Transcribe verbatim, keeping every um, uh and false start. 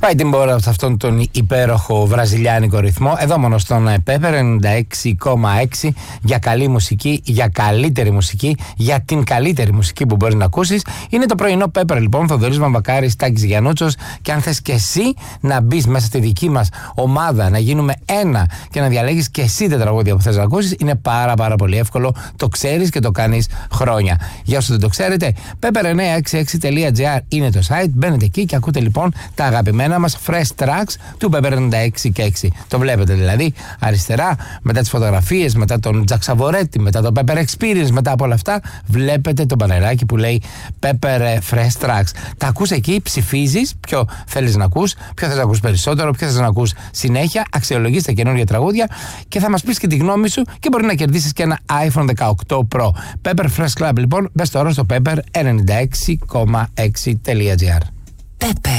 Πάει την πόρα σε αυτόν τον υπέροχο βραζιλιάνικο ρυθμό. Εδώ μόνο στον Pepper ενενήντα έξι κόμμα έξι για καλή μουσική, για καλύτερη μουσική, για την καλύτερη μουσική που μπορείς να ακούσεις. Είναι το πρωινό Pepper λοιπόν, Θοδωρής Βαμβακάρης, Τάκης Γιαννούτσος. Και αν θες και εσύ να μπεις μέσα στη δική μας ομάδα, να γίνουμε ένα και να διαλέγεις και εσύ τα τραγούδια που θες να ακούσεις, είναι πάρα πάρα πολύ εύκολο. Το ξέρεις και το κάνεις χρόνια. Για όσους δεν το ξέρετε, pepper εννιακόσια εξήντα έξι τελεία gr είναι το site. Μπαίνετε εκεί και ακούτε λοιπόν τα αγαπημένα μας fresh tracks του Pepper ενενήντα έξι και έξι. Το βλέπετε δηλαδή αριστερά, μετά τις φωτογραφίες, μετά τον Τζακ Σαβορέτη, μετά το Pepper Experience, μετά από όλα αυτά βλέπετε το μπανεράκι που λέει Pepper Fresh Tracks. Τα ακούς εκεί, ψηφίζεις ποιο θέλεις να ακούς, ποιο θες να ακούς περισσότερο, ποιο θες να ακούς συνέχεια, αξιολογείς τα καινούργια τραγούδια και θα μας πεις και τη γνώμη σου και μπορεί να κερδίσεις και ένα iPhone δεκαοκτώ Pro. Pepper Fresh Club λοιπόν, μπες τώρα στο Pepper ενενήντα έξι κόμμα έξι τελεία gr.